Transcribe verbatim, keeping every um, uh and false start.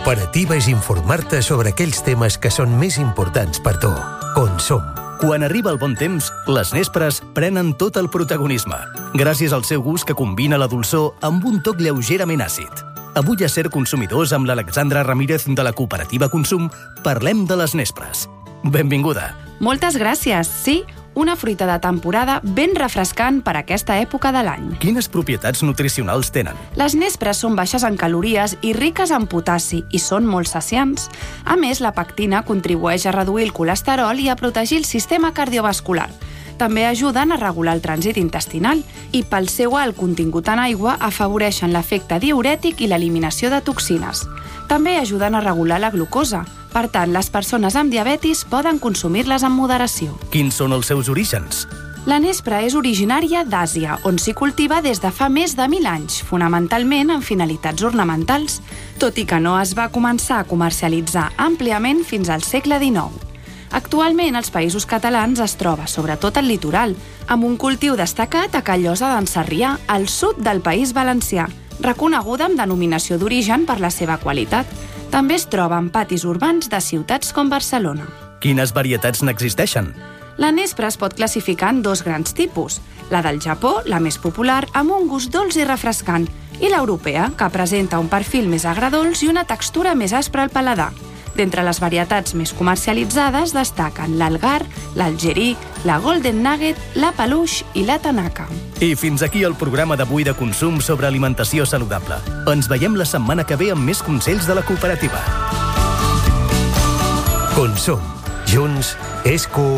cooperativa és informar-te sobre aquells temes que són més importants per tu. Consum. Quan arriba el bon temps, les nespres prenen tot el protagonisme, gràcies al seu gust que combina la dolçor amb un toc lleugerament àcid. Avui a Ser Consumidors amb l'Alexandra Ramírez de la cooperativa Consum parlem de les nespres. Benvinguda. Moltes gràcies. Sí, una fruita de temporada ben refrescant per aquesta època de l'any. Quines propietats nutricionals tenen? Les nespres són baixes en calories i riques en potassi i són molt saciants. A més, la pectina contribueix a reduir el colesterol i a protegir el sistema cardiovascular. També ajuden a regular el trànsit intestinal i pel seu alt contingut en aigua afavoreixen l'efecte diürètic i l'eliminació de toxines. També ajuden a regular la glucosa. Per tant, les persones amb diabetis poden consumir-les amb moderació. Quins són els seus orígens? La nespra és originària d'Àsia, on s'hi cultiva des de fa més de mil anys, fonamentalment amb finalitats ornamentals, tot i que no es va començar a comercialitzar àmpliament fins al segle dinou. Actualment, als Països Catalans es troba, sobretot al litoral, amb un cultiu destacat a Callosa d'en Sarrià, al sud del País Valencià, reconeguda amb denominació d'origen per la seva qualitat. També es troba en patis urbans de ciutats com Barcelona. Quines varietats n'existeixen? La nespra es pot classificar en dos grans tipus. La del Japó, la més popular, amb un gust dolç i refrescant, i l'europea, que presenta un perfil més agredolç i una textura més aspra al paladar. D'entre les varietats més comercialitzades destaquen l'Algar, l'Algerí, la Golden Nugget, la Peluix i la Tanaka. I fins aquí el programa d'avui de Consum sobre alimentació saludable. Ens veiem la setmana que ve amb més consells de la cooperativa. Consum. Junts és co...